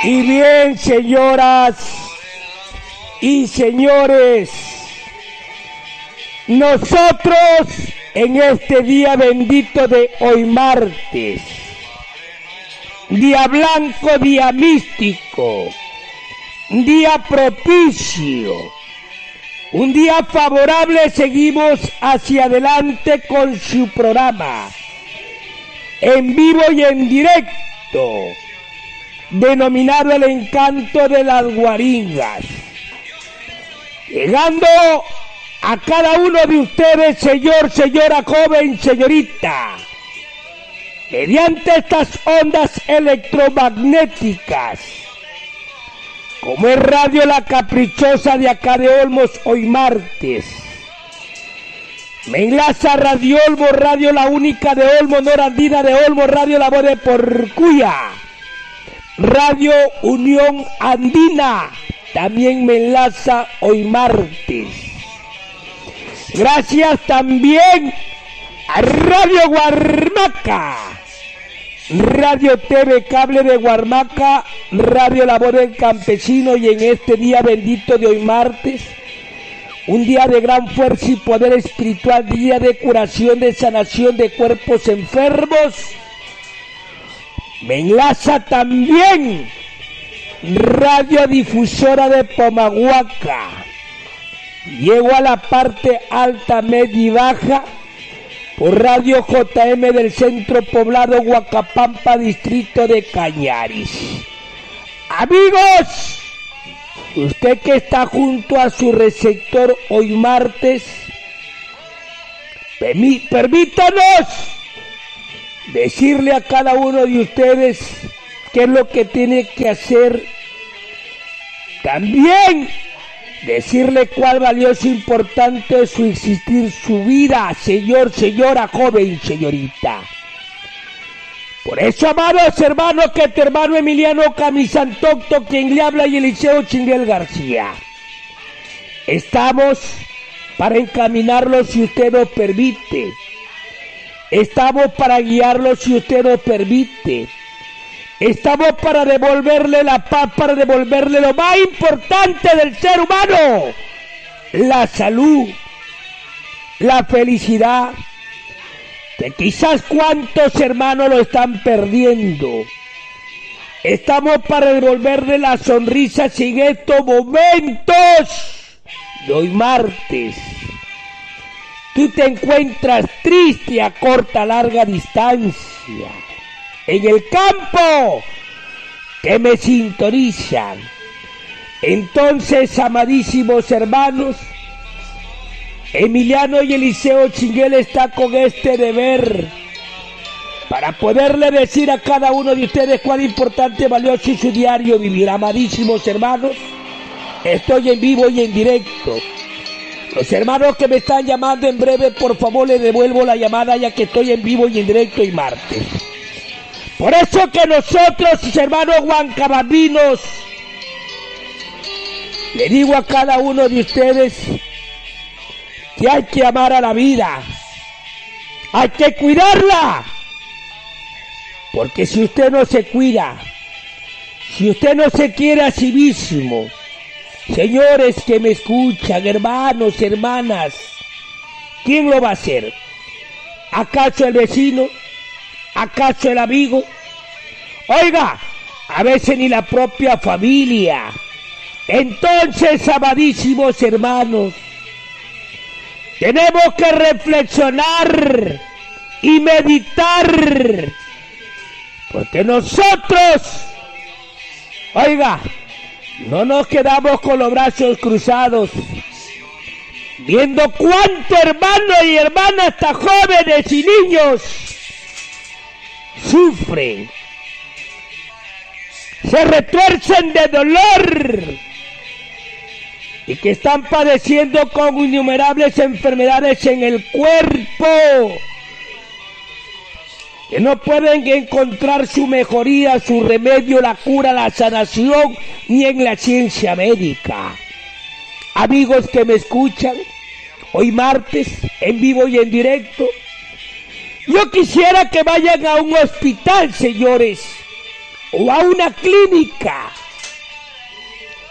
Y bien, señoras y señores, nosotros en este día bendito de hoy martes, día blanco, día místico, día propicio, un día favorable, seguimos hacia adelante con su programa, en vivo y en directo, denominado El Encanto de las Guaringas, llegando a cada uno de ustedes, señor, señora, joven, señorita, mediante estas ondas electromagnéticas, como es Radio La Caprichosa de acá de Olmos hoy martes. Me enlaza Radio Olmos, Radio La Única de Olmos, Norandina de Olmos, Radio La Voz de Porcuya, Radio Unión Andina, también me enlaza hoy martes. Gracias también a Radio Guarmaca, Radio TV Cable de Guarmaca, Radio La Voz del Campesino, y en este día bendito de hoy martes, un día de gran fuerza y poder espiritual, día de curación, de sanación de cuerpos enfermos, me enlaza también Radio Difusora de Pomahuaca. Llego a la parte alta, media y baja por Radio JM del Centro Poblado Huacapampa, distrito de Cañaris. Amigos, usted que está junto a su receptor hoy martes, permítanos decirle a cada uno de ustedes qué es lo que tiene que hacer. También decirle cuál valioso e importante es su existir, su vida, señor, señora, joven, señorita. Por eso, amados hermanos, que tu hermano Emiliano Camisantocto, quien le habla, y Eliseo Chinguel García, estamos para encaminarlo si usted nos permite. Estamos para guiarlo si usted nos permite. Estamos para devolverle la paz, para devolverle lo más importante del ser humano, la salud, la felicidad, que quizás cuántos hermanos lo están perdiendo. Estamos para devolverle la sonrisa en estos momentos de hoy martes. Tú te encuentras triste a corta, larga distancia, en el campo, que me sintonizan. Entonces, amadísimos hermanos, Emiliano y Eliseo Chinguel está con este deber para poderle decir a cada uno de ustedes cuán importante, valioso y su diario vivir. Amadísimos hermanos, estoy en vivo y en directo. Los hermanos que me están llamando en breve, por favor, les devuelvo la llamada, ya que estoy en vivo y en directo hoy martes. Por eso que nosotros, sus hermanos huancabambinos, le digo a cada uno de ustedes que hay que amar a la vida, hay que cuidarla, porque si usted no se cuida, si usted no se quiere a sí mismo, señores que me escuchan, hermanos, hermanas, ¿quién lo va a hacer? ¿Acaso el vecino? ¿Acaso el amigo? Oiga, a veces ni la propia familia. Entonces, amadísimos hermanos, tenemos que reflexionar y meditar, porque nosotros, oiga, no nos quedamos con los brazos cruzados, viendo cuánto hermano y hermana, hasta jóvenes y niños, sufren, se retuercen de dolor y que están padeciendo con innumerables enfermedades en el cuerpo, que no pueden encontrar su mejoría, su remedio, la cura, la sanación, ni en la ciencia médica. Amigos que me escuchan, hoy martes, en vivo y en directo, yo quisiera que vayan a un hospital, señores, o a una clínica,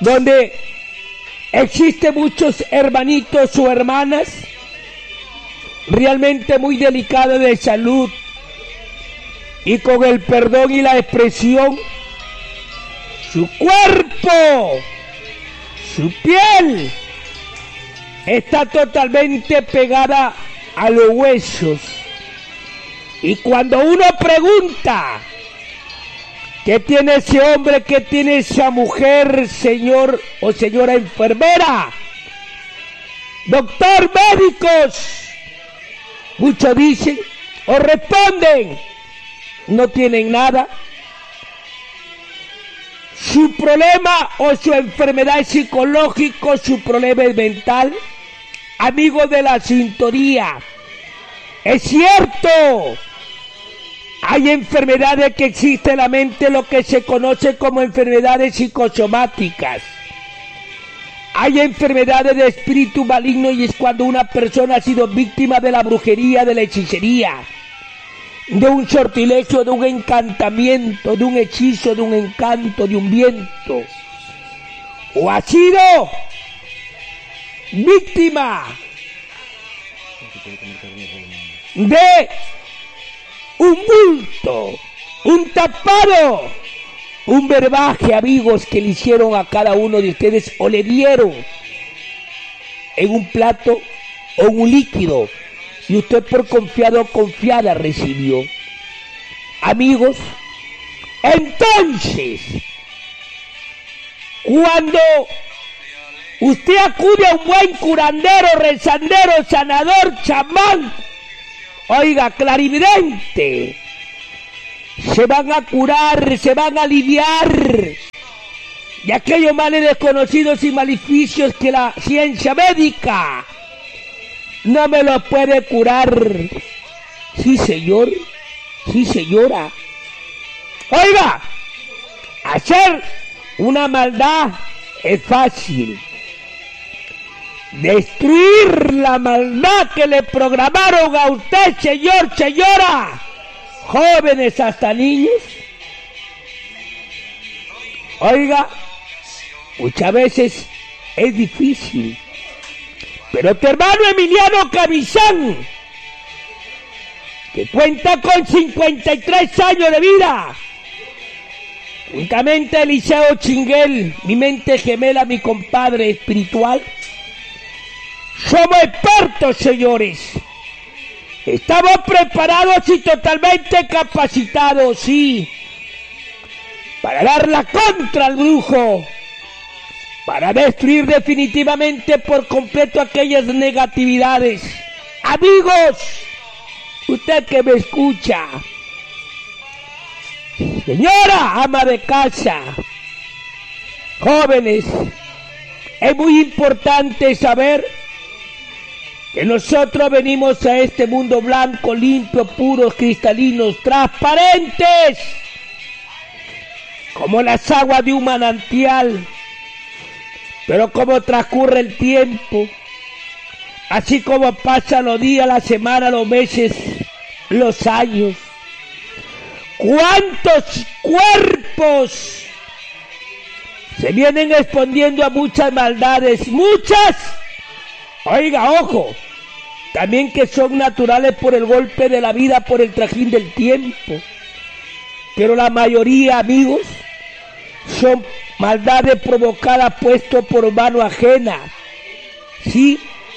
donde existen muchos hermanitos o hermanas realmente muy delicados de salud, y con el perdón y la expresión, su cuerpo, su piel está totalmente pegada a los huesos. Y cuando uno pregunta, ¿qué tiene ese hombre? ¿Qué tiene esa mujer, señor o señora enfermera? Doctor, médicos. Muchos dicen o responden, no tienen nada. Su problema o su enfermedad es psicológico, su problema es mental. Amigos de la sintonía, es cierto, hay enfermedades que existen en la mente, lo que se conoce como enfermedades psicosomáticas. Hay enfermedades de espíritu maligno, y es cuando una persona ha sido víctima de la brujería, de la hechicería, de un sortilegio, de un encantamiento, de un hechizo, de un encanto, de un viento, o ha sido víctima de un bulto, un tapado, un verbaje, amigos, que le hicieron a cada uno de ustedes o le dieron en un plato o en un líquido, y usted por confiado o confiada recibió. Amigos, entonces, cuando usted acude a un buen curandero, rezandero, sanador, chamán, oiga, clarividente, se van a curar, se van a aliviar de aquellos males desconocidos y maleficios que la ciencia médica no me lo puede curar. Sí, señor, sí, señora. Oiga, hacer una maldad es fácil. Destruir la maldad que le programaron a usted, señor, señora, jóvenes hasta niños. Oiga, muchas veces es difícil, pero tu hermano Emiliano Camizán, que cuenta con 53 años de vida, juntamente Eliseo Chinguel, mi mente gemela, mi compadre espiritual, somos expertos, señores. Estamos preparados y totalmente capacitados, sí, para dar la contra al brujo, para destruir definitivamente por completo aquellas negatividades. Amigos, usted que me escucha, señora ama de casa, jóvenes, es muy importante saber que nosotros venimos a este mundo blanco, limpio, puros, cristalinos, transparentes, como las aguas de un manantial. Pero como transcurre el tiempo, así como pasan los días, la semana, los meses, los años, ¿cuántos cuerpos se vienen expondiendo a muchas maldades? Muchas. Oiga, ojo, también que son naturales por el golpe de la vida, por el trajín del tiempo. Pero la mayoría, amigos, son maldades provocadas puesto por mano ajena. ¿Sí?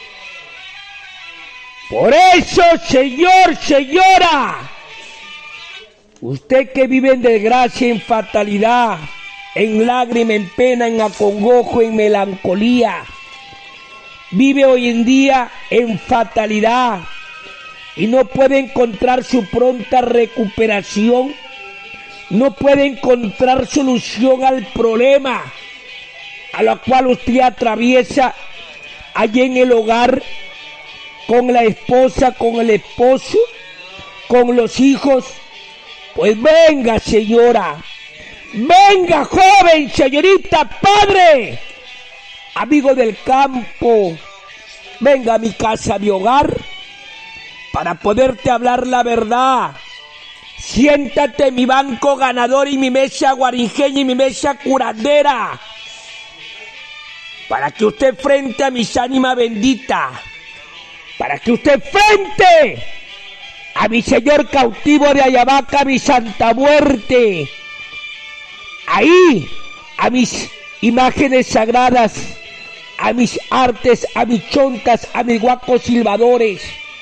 Por eso, señor, señora, usted que vive en desgracia, en fatalidad, en lágrima, en pena, en acongojo, en melancolía, vive hoy en día en fatalidad y no puede encontrar su pronta recuperación, no puede encontrar solución al problema a lo cual usted atraviesa allí en el hogar, con la esposa, con el esposo, con los hijos. Pues venga, señora, venga, joven, señorita, padre, amigo del campo, venga a mi casa, a mi hogar, para poderte hablar la verdad. Siéntate en mi banco ganador y mi mesa guarinjeña y mi mesa curandera. para que usted frente a mis ánimas benditas, para que usted frente a mi Señor cautivo de Ayabaca, mi Santa Muerte, ahí a mis imágenes sagradas, a mis artes, a mis chontas, a mis guacos silbadores.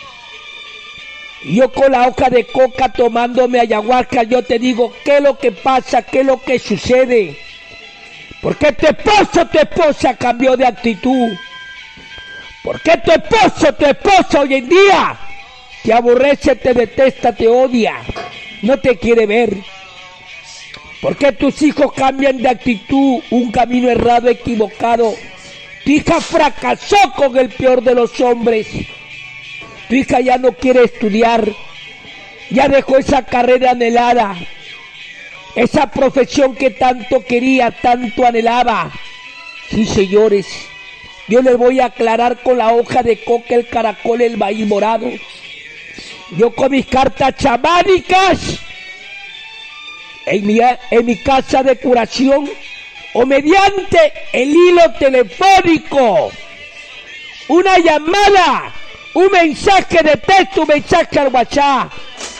Yo con la hoja de coca tomándome ayahuasca, yo te digo qué es lo que pasa, qué es lo que sucede. ¿Por qué tu esposa cambió de actitud? ¿Por qué tu esposa hoy en día te aborrece, te detesta, te odia, no te quiere ver? ¿Por qué tus hijos cambian de actitud, un camino errado, equivocado? Tu hija fracasó con el peor de los hombres. Tu hija ya no quiere estudiar, ya dejó esa carrera anhelada, esa profesión que tanto quería, tanto anhelaba. Sí, señores, yo les voy a aclarar con la hoja de coca, el caracol, el maíz morado. Yo con mis cartas chamánicas, en mi casa de curación, o mediante el hilo telefónico, una llamada, un mensaje de texto, un mensaje al WhatsApp,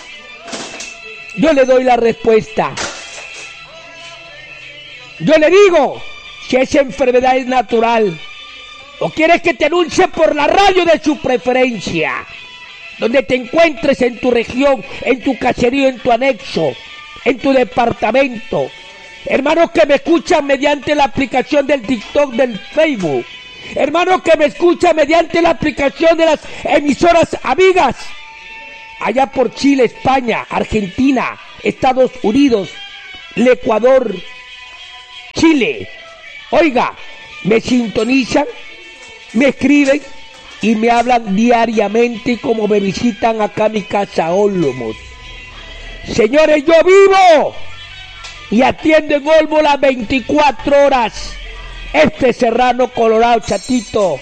yo le doy la respuesta. Yo le digo si esa enfermedad es natural o quieres que te anuncie por la radio de su preferencia, donde te encuentres en tu región, en tu caserío, en tu anexo, en tu departamento. Hermanos que me escuchan mediante la aplicación del TikTok, del Facebook. Hermanos que me escuchan mediante la aplicación de las emisoras amigas. Allá por Chile, España, Argentina, Estados Unidos, el Ecuador, Chile. Oiga, me sintonizan, me escriben y me hablan diariamente como me visitan acá a mi casa Olmos. Señores, yo vivo y atiendo en Olmos las 24 horas. Este serrano colorado chatito,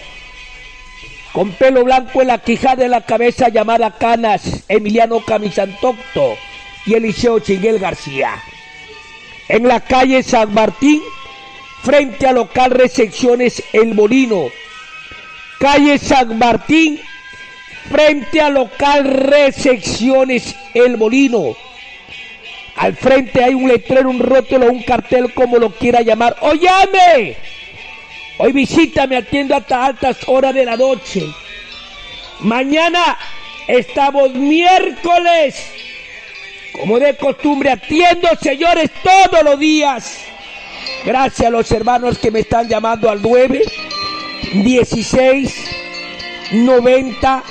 con pelo blanco en la quijada de la cabeza, llamada canas, Emiliano Camisantocto y Eliseo Chinguel García. En la calle San Martín, frente a local Recepciones El Molino. Calle San Martín, frente a local Recepciones El Molino. Al frente hay un letrero, un rótulo, un cartel, como lo quiera llamar. ¡O llame! Hoy visítame, atiendo hasta altas horas de la noche. Mañana estamos miércoles. Como de costumbre, atiendo, señores, todos los días. Gracias a los hermanos que me están llamando al 9 16 90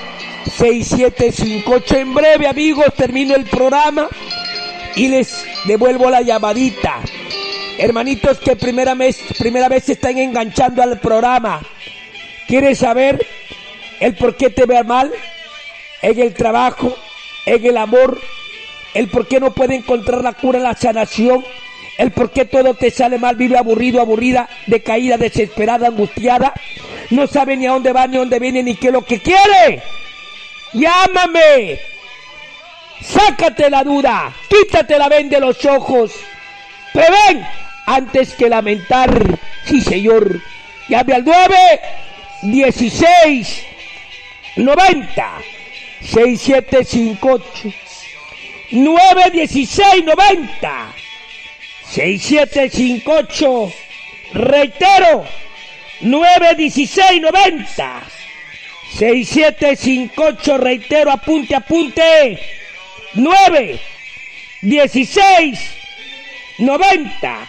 6758. En breve, amigos, termino el programa y les devuelvo la llamadita. Hermanitos que primera vez se están enganchando al programa, ¿quieres saber el por qué te ve mal? En el trabajo, en el amor, el por qué no puede encontrar la cura, la sanación, el por qué todo te sale mal, vive aburrido, aburrida, decaída, desesperada, angustiada, no sabe ni a dónde va, ni a dónde viene, ni qué es lo que quiere. Llámame, sácate la duda, quítate la venda de los ojos, prevén antes que lamentar. Sí, señor. Llame al 9 16 90 6758. 9 16 90 6758. Reitero, 9 16 90 6758. Reitero, apunte. 9 16 90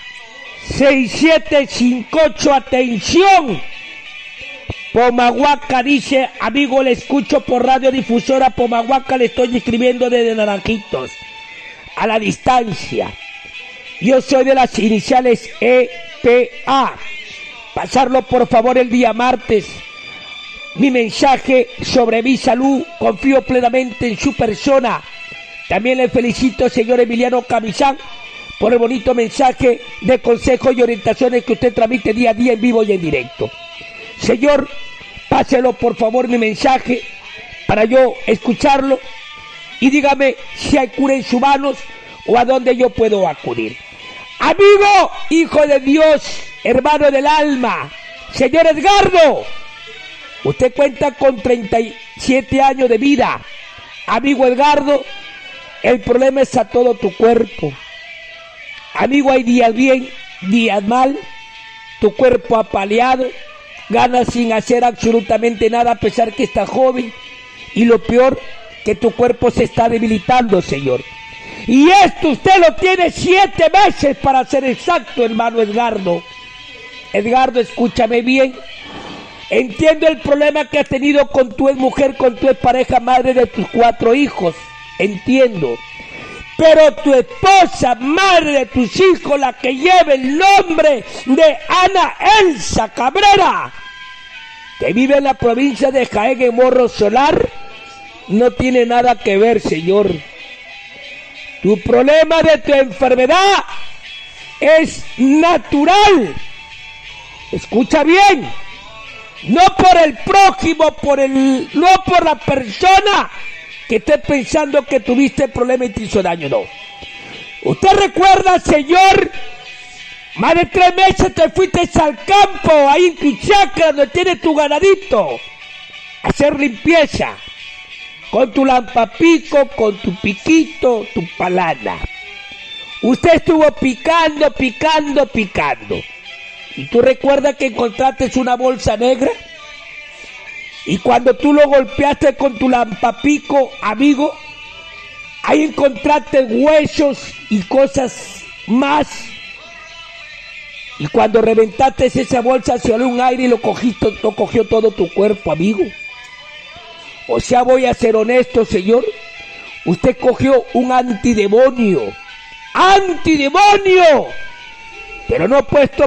6758. Atención, Pomahuaca dice: amigo, le escucho por radiodifusora Pomahuaca, le estoy escribiendo desde Naranjitos, a la distancia. Yo soy de las iniciales EPA. Pasarlo por favor el día martes. Mi mensaje sobre mi salud, confío plenamente en su persona. También le felicito, señor Emiliano Camisán, por el bonito mensaje de consejos y orientaciones que usted transmite día a día en vivo y en directo. Señor, páselo por favor mi mensaje para yo escucharlo y dígame si hay cura en sus manos o a dónde yo puedo acudir. Amigo, hijo de Dios, hermano del alma, Señor Edgardo, usted cuenta con 37 años de vida. Amigo Edgardo, el problema es a todo tu cuerpo. Amigo, hay días bien, días mal. Tu cuerpo apaleado, ganas sin hacer absolutamente nada a pesar que estás joven. Y lo peor, que tu cuerpo se está debilitando, señor. Y esto usted lo tiene 7 meses para ser exacto, hermano Edgardo. Edgardo, escúchame bien. Entiendo el problema que has tenido con tu exmujer, con tu expareja, madre de tus 4 hijos. Entiendo. Pero tu esposa, madre de tus hijos, la que lleva el nombre de Ana Elsa Cabrera, que vive en la provincia de Jaén, en Morro Solar, no tiene nada que ver, señor. Tu problema de tu enfermedad es natural. Escucha bien. No por el prójimo, no por la persona que esté pensando que tuviste problema y te hizo daño, no. Usted recuerda, señor, más de 3 meses te fuiste al campo, ahí en tu chacra, donde tienes tu ganadito, a hacer limpieza, con tu lampapico, con tu piquito, tu palana. Usted estuvo picando. ¿Y tú recuerdas que encontraste una bolsa negra? Y cuando tú lo golpeaste con tu lampapico, amigo, ahí encontraste huesos y cosas más. Y cuando reventaste esa bolsa, se oló un aire y lo cogió todo tu cuerpo, amigo. O sea, voy a ser honesto, señor. Usted cogió un antidemonio. ¡Antidemonio! Pero no puesto